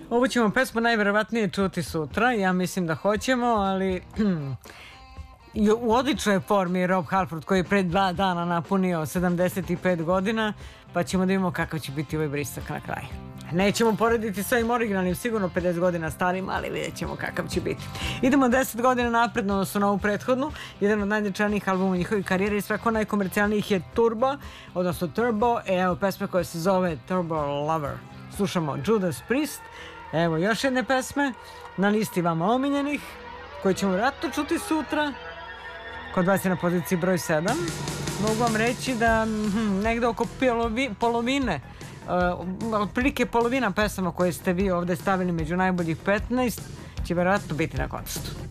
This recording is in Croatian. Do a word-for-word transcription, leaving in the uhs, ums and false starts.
Ovu ćemo pesmu najverovatnije čuti sutra, ja mislim da hoćemo, ali u odličnoj formi je Rob Halford koji je pre dva dana napunio sedamdeset pet godina, pa ćemo da vidimo kakav će biti ovaj brisak na kraju. Nećemo porediti sa ovim originalnim, sigurno pedeset godina starim, ali vidjet ćemo kakav će biti. Idemo deset godina napred, odnosno na ovu prethodnu, jedan od najznačajnijih albuma njihovih karijera i svako najkomercijalnijih je Turbo, odnosno Turbo, e, evo pesma koja se zove Turbo Lover. Slušamo Judas Priest, evo još jedne pesme na listi vama omiljenih, koje ćemo vjerojatno čuti sutra. Kod vas je na poziciji broj sedam. Mogu vam reći da hm, negde oko polovi, polovine, uh, otprilike polovina pesama koje ste vi ovde stavili među najboljih petnaest će vjerojatno biti na koncertu.